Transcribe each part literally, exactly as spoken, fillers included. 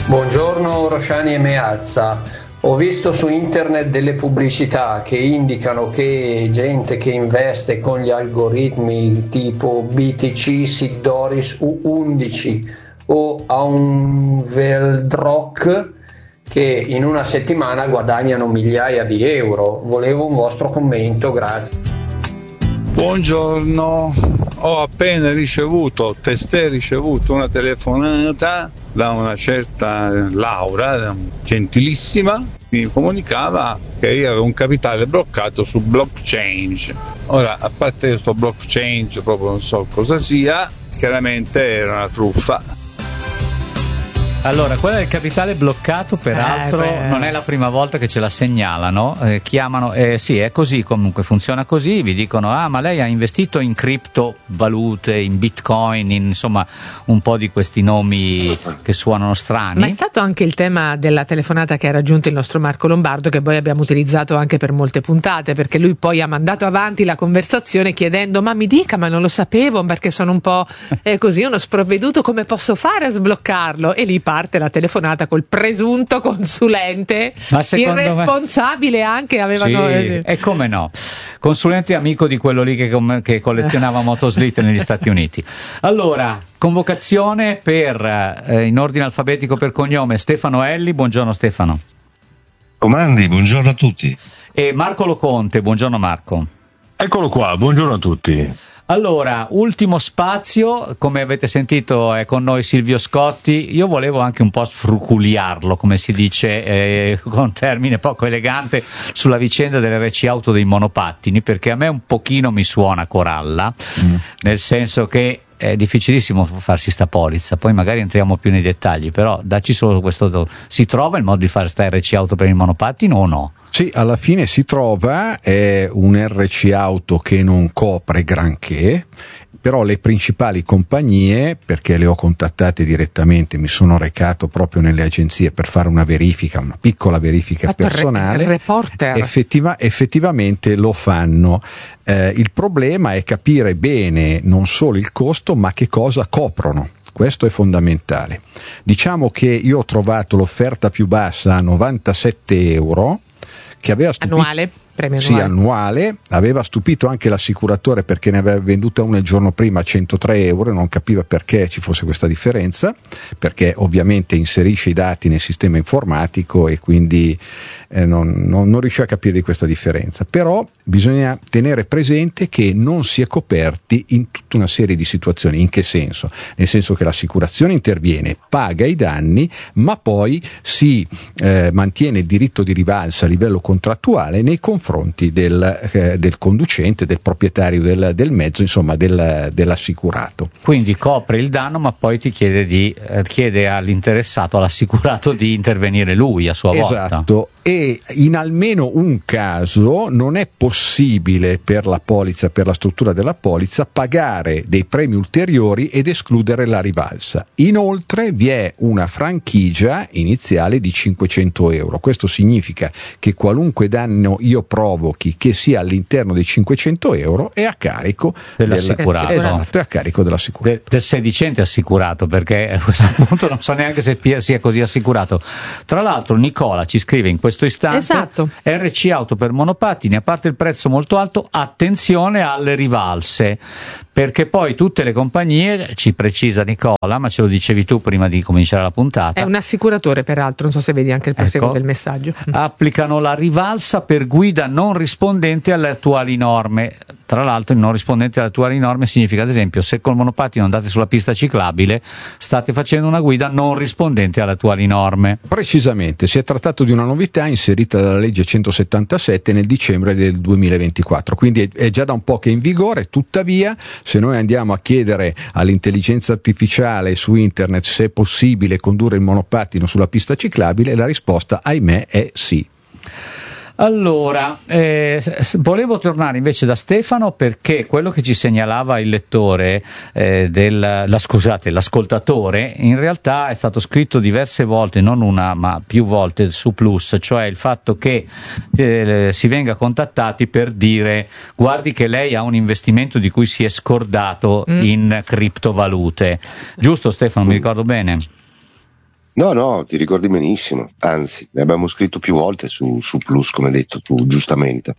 Buongiorno Rosciani e Meazza. Ho visto su internet delle pubblicità che indicano che gente che investe con gli algoritmi tipo B T C, Sid Doris U undici o a un Veldrock che in una settimana guadagnano migliaia di euro. Volevo un vostro commento, grazie. Buongiorno, ho appena ricevuto, testé ricevuto una telefonata da una certa Laura, gentilissima, mi comunicava che io avevo un capitale bloccato su blockchain. Ora, a parte questo blockchain, proprio non so cosa sia, chiaramente era una truffa. Allora, quello del capitale bloccato, peraltro, eh, non è la prima volta che ce la segnalano. Eh, chiamano, eh, sì, è così comunque, funziona così. Vi dicono: ah, ma lei ha investito in criptovalute, in bitcoin, in, insomma, un po' di questi nomi che suonano strani. Ma è stato anche il tema della telefonata che ha raggiunto il nostro Marco Lombardo, che poi abbiamo utilizzato anche per molte puntate, perché lui poi ha mandato avanti la conversazione chiedendo: ma mi dica, ma non lo sapevo, perché sono un po' eh, così, uno sprovveduto, come posso fare a sbloccarlo? E lì parte la telefonata col presunto consulente, il responsabile me... anche avevano sì, e come no, consulente amico di quello lì che, che collezionava motoslitte negli Stati Uniti. Allora, convocazione per eh, in ordine alfabetico per cognome Stefano Elli. Buongiorno Stefano. Comandi, buongiorno a tutti. E Marco Loconte. Buongiorno Marco. Eccolo qua, buongiorno a tutti. Allora, ultimo spazio, come avete sentito è con noi Silvio Scotti. Io volevo anche un po' sfruculiarlo, come si dice eh, con termine poco elegante, sulla vicenda delle R C auto dei monopattini, perché a me un pochino mi suona coralla, mm. nel senso che è difficilissimo farsi sta polizza, poi magari entriamo più nei dettagli, però dacci solo questo: si trova il modo di fare sta R C auto per il monopattino o no? Sì, alla fine si trova, è un R C auto che non copre granché, però le principali compagnie, perché le ho contattate direttamente, mi sono recato proprio nelle agenzie per fare una verifica, una piccola verifica Fatto personale, il reporter. Effettiva, effettivamente lo fanno. Eh, il problema è capire bene non solo il costo, ma che cosa coprono. Questo è fondamentale. Diciamo che io ho trovato l'offerta più bassa a novantasette euro, che aveva stupito, annuale, premio sì, annuale. annuale, aveva stupito anche l'assicuratore perché ne aveva venduta una il giorno prima a centotré euro e non capiva perché ci fosse questa differenza, perché ovviamente inserisce i dati nel sistema informatico e quindi eh, non, non, non riusciva a capire di questa differenza. Però bisogna tenere presente che non si è coperti in tutta una serie di situazioni. In che senso? Nel senso che l'assicurazione interviene, paga i danni, ma poi si eh, mantiene il diritto di rivalsa a livello contrattuale nei confronti del, eh, del conducente, del proprietario del, del mezzo, insomma del, dell'assicurato. Quindi copre il danno, ma poi ti chiede, di, eh, chiede all'interessato, all'assicurato, di intervenire lui a sua volta. Esatto. E in almeno un caso non è possibile per la polizza, per la struttura della polizza, pagare dei premi ulteriori ed escludere la rivalsa. Inoltre vi è una franchigia iniziale di cinquecento euro. Questo significa che qualunque danno io provochi che sia all'interno dei cinquecento euro è a carico dell'assicurato. Del, esatto, è a carico dell'assicurato. De, del sedicente assicurato, perché a questo punto non so neanche se sia così assicurato. Tra l'altro Nicola ci scrive in questo istante: esatto. R C auto per monopattini, a parte il prezzo molto alto, attenzione alle rivalse, perché poi tutte le compagnie, ci precisa Nicola, ma ce lo dicevi tu prima di cominciare la puntata, è un assicuratore peraltro, non so se vedi anche il proseguo ecco, del messaggio, applicano la rivalsa per guida non rispondente alle attuali norme. Tra l'altro il non rispondente alle attuali norme significa, ad esempio, se col monopattino andate sulla pista ciclabile state facendo una guida non rispondente alle attuali norme. Precisamente, si è trattato di una novità inserita dalla legge centosettantasette nel dicembre del duemilaventiquattro, quindi è già da un po' che è in vigore. Tuttavia, se noi andiamo a chiedere all'intelligenza artificiale su internet se è possibile condurre il monopattino sulla pista ciclabile, la risposta, ahimè, è sì. Allora, eh, volevo tornare invece da Stefano, perché quello che ci segnalava il lettore, eh, del, la, scusate, l'ascoltatore, in realtà è stato scritto diverse volte, non una ma più volte su Plus, cioè il fatto che eh, si venga contattati per dire: guardi che lei ha un investimento di cui si è scordato mm. in criptovalute. Giusto Stefano, mi ricordo bene? No, no, ti ricordi benissimo, anzi, ne abbiamo scritto più volte su, su Plus, come hai detto tu, giustamente.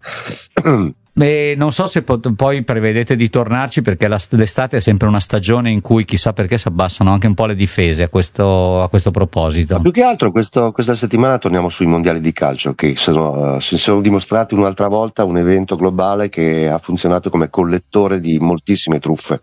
Beh, non so se pot- poi prevedete di tornarci, perché la, l'estate è sempre una stagione in cui chissà perché si abbassano anche un po' le difese a questo, a questo proposito. Ma più che altro questo, questa settimana torniamo sui mondiali di calcio, che sono, uh, si sono dimostrati un'altra volta un evento globale che ha funzionato come collettore di moltissime truffe.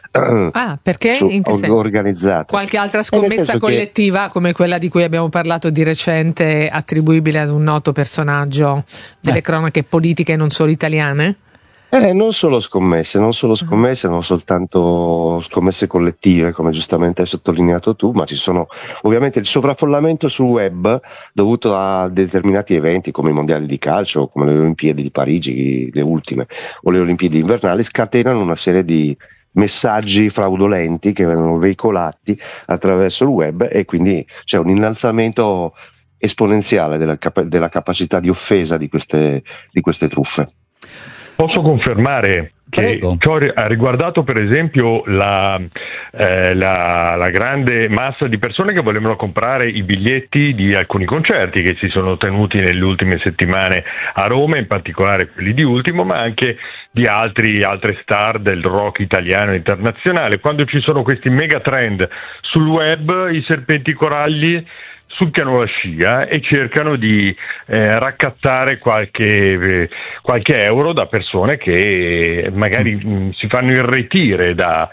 Ah, perché? Su, In che senso? Organizzate. Qualche altra scommessa collettiva, che... come quella di cui abbiamo parlato di recente, attribuibile ad un noto personaggio delle eh. cronache politiche non solo italiane? Eh, non solo scommesse, non solo scommesse, non soltanto scommesse collettive, come giustamente hai sottolineato tu, ma ci sono ovviamente il sovraffollamento sul web dovuto a determinati eventi come i mondiali di calcio, come le Olimpiadi di Parigi, le ultime, o le Olimpiadi invernali, scatenano una serie di messaggi fraudolenti che vengono veicolati attraverso il web, e quindi c'è un innalzamento esponenziale della, cap- della capacità di offesa di queste, di queste truffe. Posso confermare che ciò ha riguardato per esempio la, eh, la, la grande massa di persone che volevano comprare i biglietti di alcuni concerti che si sono tenuti nelle ultime settimane a Roma, in particolare quelli di Ultimo, ma anche di altri, altre star del rock italiano e internazionale. Quando ci sono questi mega trend sul web, i serpenti coralli succhiano la scia e cercano di eh, raccattare qualche, eh, qualche euro da persone che magari mh, si fanno irretire da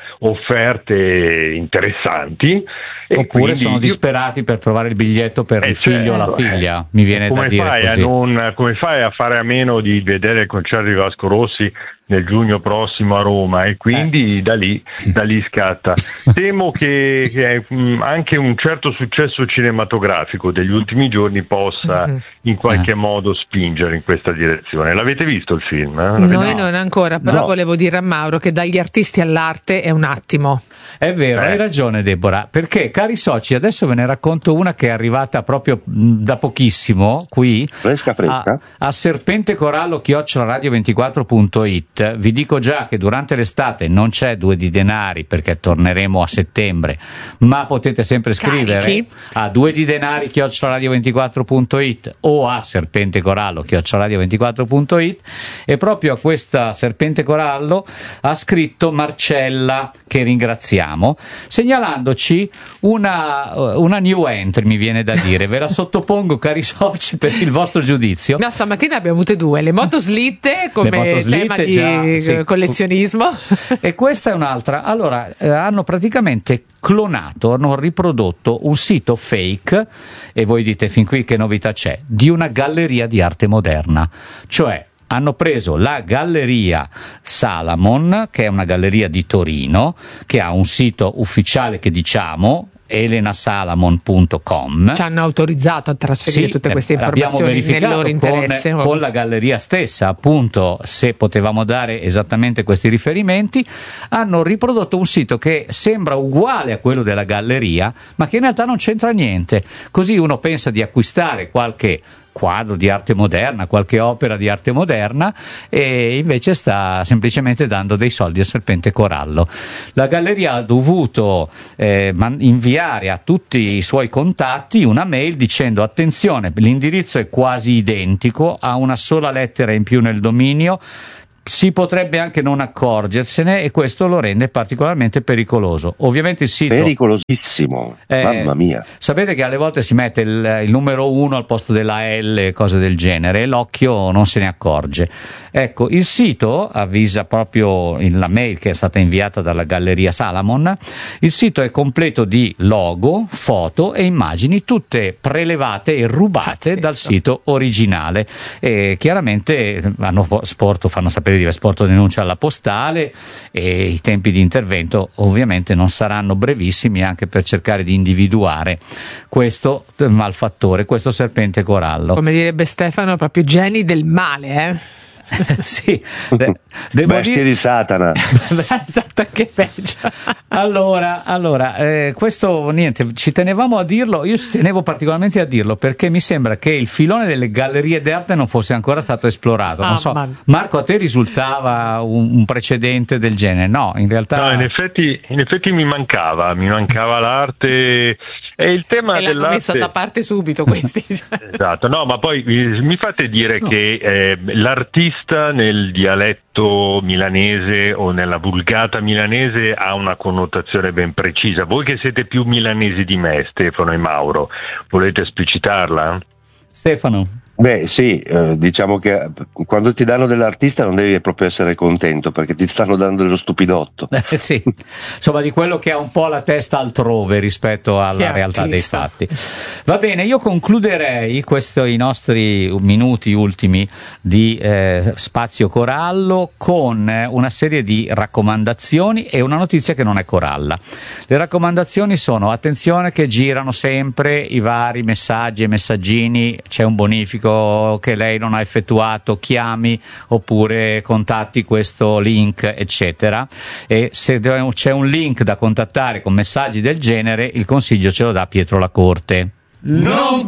offerte interessanti. E oppure quindi sono disperati io... per trovare il biglietto per eh il figlio o la certo, figlia, eh. mi viene come da dire fai così. A non, come fai a fare a meno di vedere il concerto di Vasco Rossi nel giugno prossimo a Roma, e quindi eh. da lì da lì scatta. Temo che, che mh, anche un certo successo cinematografico degli ultimi giorni possa mm-hmm. in qualche eh. modo spingere in questa direzione. L'avete visto il film? Eh? Noi no. non ancora, però no. volevo dire a Mauro che dagli artisti all'arte è un attimo. È vero, eh. hai ragione Deborah, perché cari soci, adesso ve ne racconto una che è arrivata proprio da pochissimo qui, fresca fresca, a, a serpentecorallo chiocciola radio ventiquattro punto it. Vi dico già che durante l'estate non c'è due di denari, perché torneremo a settembre, ma potete sempre scrivere Carichi. a due di denari chiocciola radio ventiquattro punto it o a serpentecorallo chiocciola radio ventiquattro punto it, e proprio a questa serpentecorallo ha scritto Marcella, che ringraziamo, segnalandoci una, una new entry, mi viene da dire. Ve la sottopongo, cari soci, per il vostro giudizio. No, stamattina abbiamo avute due, le motoslitte come le motoslitte, tema di già, sì. collezionismo, e questa è un'altra. Allora, eh, hanno praticamente clonato, hanno riprodotto un sito fake, e voi dite fin qui che novità c'è, di una galleria di arte moderna, cioè hanno preso la galleria Salamon, che è una galleria di Torino, che ha un sito ufficiale che diciamo elena salamon punto com. Ci hanno autorizzato a trasferire sì, tutte queste informazioni abbiamo verificato nel loro interesse con, con la galleria stessa, appunto, se potevamo dare esattamente questi riferimenti. Hanno riprodotto un sito che sembra uguale a quello della galleria, ma che in realtà non c'entra niente, così uno pensa di acquistare qualche quadro di arte moderna, qualche opera di arte moderna, e invece sta semplicemente dando dei soldi a Serpente Corallo. La galleria ha dovuto eh, man- inviare a tutti i suoi contatti una mail dicendo: attenzione, l'indirizzo è quasi identico, ha una sola lettera in più nel dominio, si potrebbe anche non accorgersene, e questo lo rende particolarmente pericoloso. Ovviamente il sito pericolosissimo, eh, mamma mia. Sapete che alle volte si mette il, il numero uno al posto della L, cose del genere, e l'occhio non se ne accorge. Ecco, il sito avvisa proprio in la mail che è stata inviata dalla galleria Salamon. Il sito è completo di logo, foto e immagini, tutte prelevate e rubate Pazzesco. dal sito originale, e chiaramente hanno sporto, fanno sapere di aver sporto denuncia alla postale, e i tempi di intervento ovviamente non saranno brevissimi, anche per cercare di individuare questo malfattore, questo Serpente Corallo. Come direbbe Stefano, proprio geni del male, eh? Sì, de- devo bestie dire... di Satana. Esatto, anche peggio. Allora, allora eh, questo niente, ci tenevamo a dirlo, io ci tenevo particolarmente a dirlo, perché mi sembra che il filone delle gallerie d'arte non fosse ancora stato esplorato. Non ah, so, man. Marco, a te risultava un, un precedente del genere? No, in realtà no, in effetti, in effetti mi mancava, mi mancava l'arte E il tema e l'hanno dell'arte... messa da parte subito questi. Esatto, no, ma poi mi fate dire no. che eh, l'artista nel dialetto milanese o nella vulgata milanese ha una connotazione ben precisa. Voi che siete più milanesi di me, Stefano e Mauro, volete esplicitarla? Stefano. Beh sì, eh, diciamo che quando ti danno dell'artista non devi proprio essere contento, perché ti stanno dando dello stupidotto. Eh, sì, insomma di quello che ha un po' la testa altrove rispetto alla realtà dei fatti. Va bene, io concluderei questi i nostri minuti ultimi di eh, Spazio Corallo con una serie di raccomandazioni e una notizia che non è coralla. Le raccomandazioni sono: attenzione che girano sempre i vari messaggi e messaggini, c'è un bonifico che lei non ha effettuato, chiami oppure contatti questo link eccetera, e se c'è un link da contattare con messaggi del genere il consiglio ce lo dà Pietro Lacorte: non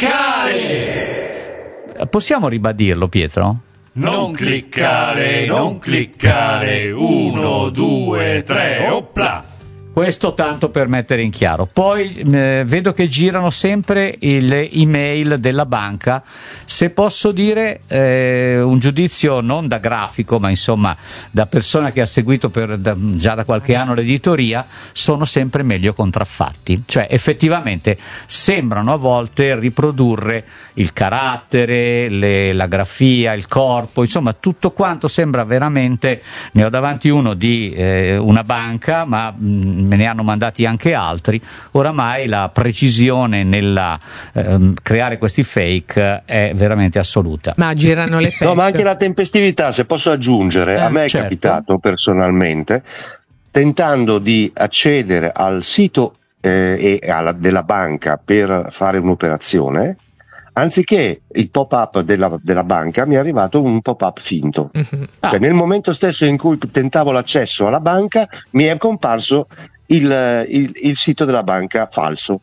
cliccare. Possiamo ribadirlo, Pietro? Non cliccare, non cliccare, uno, due, tre, opla. Questo tanto per mettere in chiaro. Poi eh, vedo che girano sempre le email della banca. Se posso dire eh, un giudizio non da grafico, ma insomma da persona che ha seguito per, da, già da qualche anno l'editoria, sono sempre meglio contraffatti. Cioè effettivamente sembrano a volte riprodurre il carattere, le, la grafia, il corpo, insomma tutto quanto sembra veramente. Ne ho davanti uno di eh, una banca, ma mh, me ne hanno mandati anche altri. Oramai la precisione nella ehm, creare questi fake è veramente assoluta. Ma girano le fake. No, ma anche la tempestività, se posso aggiungere, eh, a me è certo. capitato personalmente, tentando di accedere al sito eh, e alla, della banca per fare un'operazione, anziché il pop-up della, della banca mi è arrivato un pop-up finto. Mm-hmm. Ah. Cioè, nel momento stesso in cui tentavo l'accesso alla banca mi è comparso il, il, il sito della banca falso.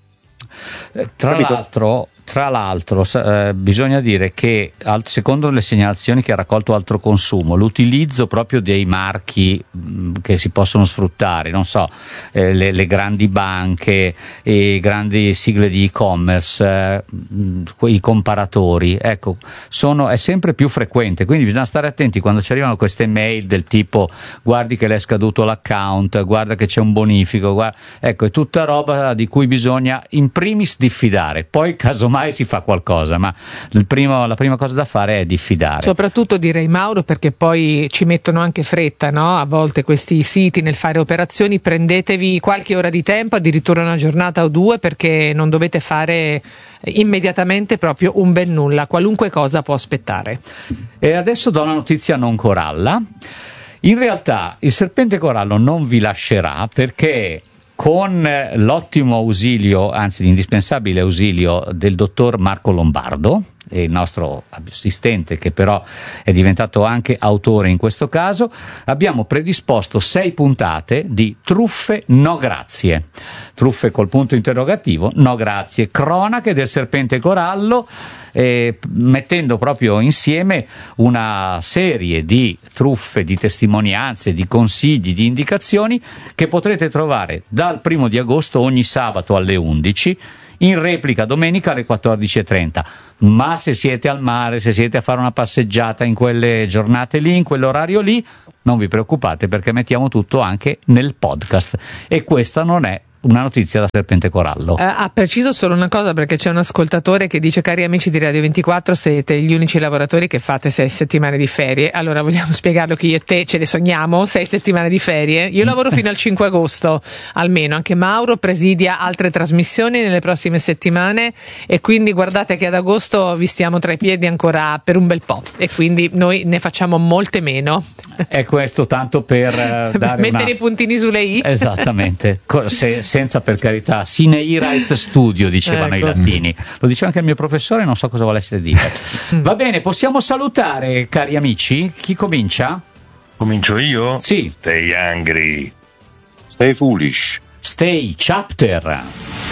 Eh, tra Capito? l'altro Tra l'altro eh, bisogna dire che al, secondo le segnalazioni che ha raccolto Altro Consumo, l'utilizzo proprio dei marchi mh, che si possono sfruttare, non so, eh, le, le grandi banche, e grandi sigle di e-commerce, eh, mh, quei comparatori, ecco, sono, è sempre più frequente, quindi bisogna stare attenti quando ci arrivano queste mail del tipo guardi che le è scaduto l'account, guarda che c'è un bonifico, guarda, ecco, è tutta roba di cui bisogna in primis diffidare, poi casomai si fa qualcosa, ma il primo, la prima cosa da fare è diffidare. Soprattutto direi, Mauro, perché poi ci mettono anche fretta, no? A volte questi siti nel fare operazioni, prendetevi qualche ora di tempo, addirittura una giornata o due, perché non dovete fare immediatamente proprio un bel nulla, qualunque cosa può aspettare. E adesso do una notizia non coralla. In realtà il serpente corallo non vi lascerà, perché con l'ottimo ausilio, anzi l'indispensabile ausilio del dottor Marco Lombardo, il nostro assistente che però è diventato anche autore in questo caso, abbiamo predisposto sei puntate di Truffe no grazie. Truffe col punto interrogativo, no grazie, cronache del serpente corallo, eh, mettendo proprio insieme una serie di truffe, di testimonianze, di consigli, di indicazioni che potrete trovare dal primo di agosto ogni sabato alle undici, in replica domenica alle quattordici e trenta. Ma se siete al mare, se siete a fare una passeggiata in quelle giornate lì, in quell'orario lì, non vi preoccupate, perché mettiamo tutto anche nel podcast, e questa non è una notizia da serpente corallo. Eh, ha preciso solo una cosa, perché c'è un ascoltatore che dice: cari amici di Radio ventiquattro, siete gli unici lavoratori che fate sei settimane di ferie. Allora vogliamo spiegarlo che io e te ce le sogniamo sei settimane di ferie? Io lavoro fino al cinque agosto almeno, anche Mauro presidia altre trasmissioni nelle prossime settimane, e quindi guardate che ad agosto vi stiamo tra i piedi ancora per un bel po', e quindi noi ne facciamo molte meno. È questo tanto per uh, dare mettere una... i puntini sulle i. Esattamente. Se, senza, per carità, sine ira et studio, dicevano ecco. i latini. Lo diceva anche il mio professore, non so cosa volesse dire. Va bene, possiamo salutare, cari amici. Chi comincia? Comincio io? Sì. Stay angry. Stay foolish. Stay chapter.